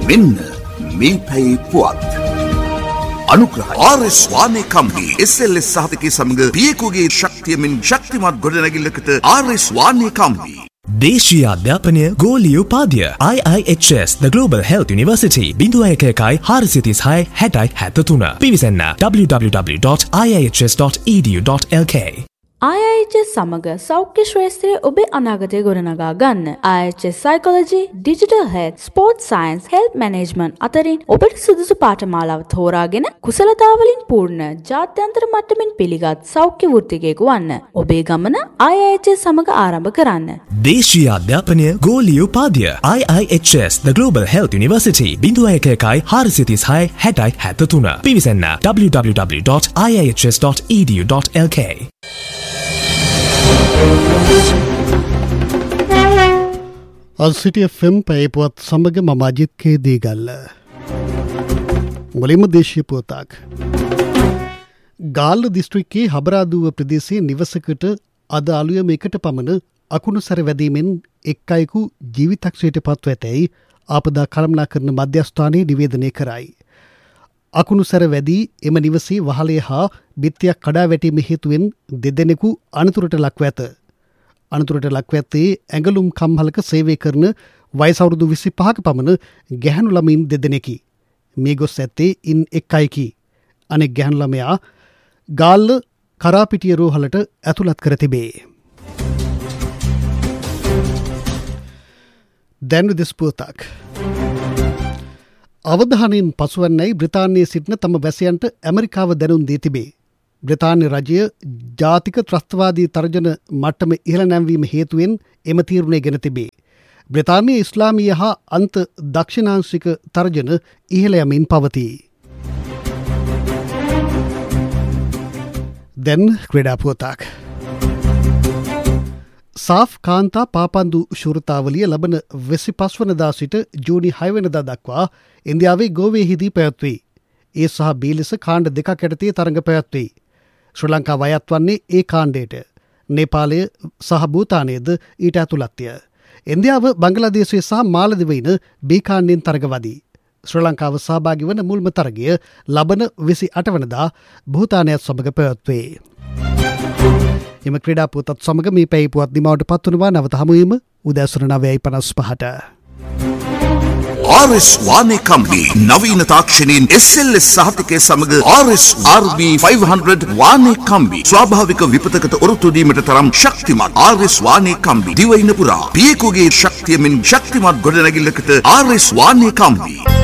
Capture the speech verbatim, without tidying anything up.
මෙන්න මේ පැයි පුවත්. අනුග්‍රහය R S වානේ company S L S සහතිකයේ සමග පියකුගේ ශක්තියමින් ශක්තිමත් ගොඩනැගිල්ලකට ආර් එස් වානේ කම්පනි. දේශීය අධ්‍යාපනය ගෝලීය උපාධිය I I H S The Global Health University බිඳුව එක එකයි හාරසිය තිස් හය හැටයි හැත්තතුන පිවිසන්න w w w dot i i h s dot e d u dot l k. I I H S සමග සෞඛ්‍ය ශ්‍රේෂ්ඨයේ ඔබේ අනාගතය ගොඩනගා ගන්න. I I H S Psychology, Digital Health, Sports Science, Health Management අතරින් ඔබට සුදුසු පාඨමාලාව තෝරාගෙන කුසලතාවලින් පූර්ණ ජාත්‍යන්තර මට්ටමින් පිළිගත් සෞඛ්‍ය වෘත්තිකයෙකු වන්න. ඔබේ ගමන I I H S සමග ආරම්භ කරන්න. දේශීය අධ්‍යාපනය ගෝලීය උපාධිය I I H S The Global Health University බිඳුව එක එකයි හාරසිය තිස් හය හැටයි හැත්තතුන පිවිසන්න w w w dot i i h s dot e d u dot l k. අල්සිටිය ෆෙම් පැයපුවත් සමග මම අජිත් කේ දීගල්ල. මුලින්ම දේශීය පුවතක්. ගාල්ල දිස්ත්‍රික්කයේ හබරාදුව ප්‍රදේශයේ නිවසකට අද අලුයම එකට පමණ අකුණු සැර වැදීමෙන් එක් අයෙකු ජීවිතක්ෂයට පත්ව ඇතැයි ආපදා කළමනාකරන මධ්‍යස්ථානයේ නිවේදනය කරයි. අකුණු සැර වැදී එම නිවසේ වහලේ හා බිත්තියක් කඩා වැටීම හේතුවෙන් දෙදෙනෙකු අනතුරට ලක්ව ඇත. අනතුරට ලක්ව ඇත්තේ ඇඟලුම් කම්හලක සේවය කරන වයස අවුරුදු විසි පහක පමණ ගැහැණු ළමයින් දෙදෙනෙකි. මේ ගොස් ඇත්තේ ඉන් එක් අයෙකි. අනෙක් ගැහැණු ළමයා ගාල්ල කරාපිටිය රෝහලට ඇතුළත් කර තිබේ. දැන් විදෙස් පුවතක්. අවධානයෙන් පසුවන්නයි බ්‍රිතාන්‍යයේ සිටින තම වැසියන්ට ඇමරිකාව දැනුම් දී තිබේ. බ්‍රිතාන්‍ය රජය ජාතික ත්‍රස්තවාදී තර්ජන මට්ටම ඉහළ නැංවීම හේතුවෙන් එම තීරණය ගෙන තිබේ. බ්‍රිතාන්‍යයේ ඉස්ලාමීය හා අන්ත දක්ෂිණාංශික තර්ජන ඉහළ යමින් පවතී. දැන් ක්‍රීඩා පුවතක්. සාෆ් කාන්තා පාපන්දු ශූරතාවලිය ලබන වෙසි පස්වනදා සිට ජූනි හයවනදා දක්වා ඉන්දියාවේ ගෝවේහිදී පැවැත්වේ. ඒ සහ බී ලෙස කාණ්ඩ දෙකක් යටතේ තරඟ පැවැත්වේ. ශ්‍රී ලංකාව අයත් වන්නේ ඒ කාණ්ඩයට. නේපාලය සහ භූතානයද ඊට ඇතුළත්ය. ඉන්දියාව බංගලාදේශය සහ මාලදිවයින බී කාණ්ඩෙන් තරඟ වදී. ශ්‍රී ලංකාව සහභාගී වන මුල්ම තරගය ලබන විසි අටවනදා භූතානයත් සමග පැවැත්වේ. එම ක්‍රීඩා පුවතත් සමග මේ පැයි පුවත් නිමාවට පත්වනවා. නැවත හමුවීම උදෑසන නවයයි පනස් පහට. ආර් එස් වානේ කම්පනි නවීන තාක්ෂණයෙන් එස් එල් එස් සහතිකයේ සමග ආර් එස් ආර් බී පන්සිය වානේ කම්බි ස්වාභාවික විපතකට ඔරොත්තු දීමට තරම් ශක්තිමත් ආර් එස් වානේ කම්බි දිවයින පුරා පියකුගේ ශක්තියමින් ශක්තිමත් ගොඩනැගිල්ලකට ආර් එස් වානේ කම්බි.